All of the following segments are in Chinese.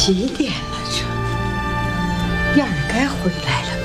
几点了这？燕儿该回来了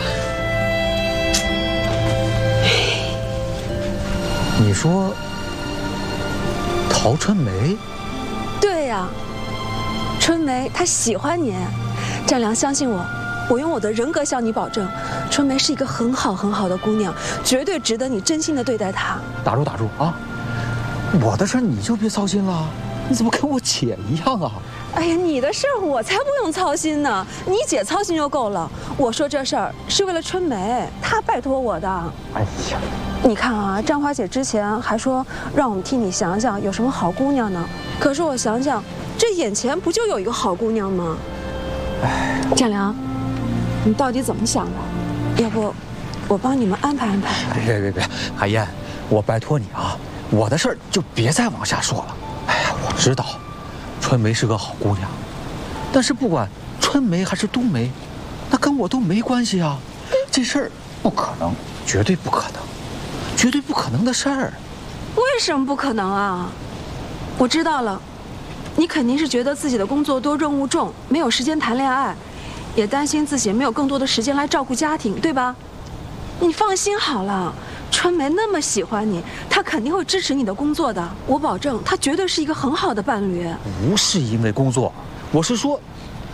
吧？ 你说陶春梅？ 对呀，春梅她喜欢您，占良相信我，我用我的人格向你保证，春梅是一个很好很好的姑娘，绝对值得你真心的对待她。 打住啊！我的事你就别操心了，你怎么跟我姐一样啊？ 哎呀，你的事儿我才不用操心呢，你姐操心就够了。我说这事儿是为了春梅，她拜托我的。 哎呀， 你看啊，张华姐之前还说让我们替你想想有什么好姑娘呢，可是我想想，这眼前不就有一个好姑娘吗？哎，占良，你到底怎么想的？要不，我帮你们安排安排。 别，海燕，我拜托你啊，我的事儿就别再往下说了。哎呀，我知道。春梅是个好姑娘，但是不管春梅还是冬梅，那跟我都没关系啊。这事儿不可能，绝对不可能，绝对不可能的事儿。 为什么不可能啊？我知道了，你肯定是觉得自己的工作多，任务重，没有时间谈恋爱，也担心自己没有更多的时间来照顾家庭，对吧？你放心好了。春梅那么喜欢你，她肯定会支持你的工作的。我保证，她绝对是一个很好的伴侣。 不是因为工作，我是说，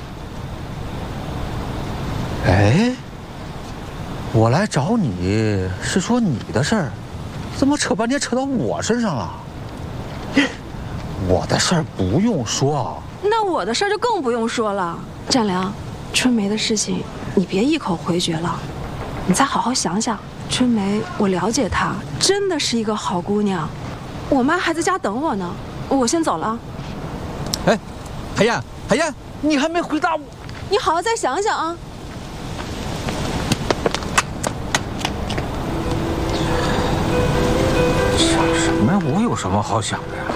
哎，我来找你是说你的事儿，怎么扯半天扯到我身上了？我的事儿不用说， 那我的事儿就更不用说了。占良，春梅的事情你别一口回绝了，你再好好想想。春梅，我了解她，真的是一个好姑娘。我妈还在家等我呢，我先走了。 哎，海燕，你还没回答我。 你好好再想想啊。 想什么呀？我有什么好想的呀？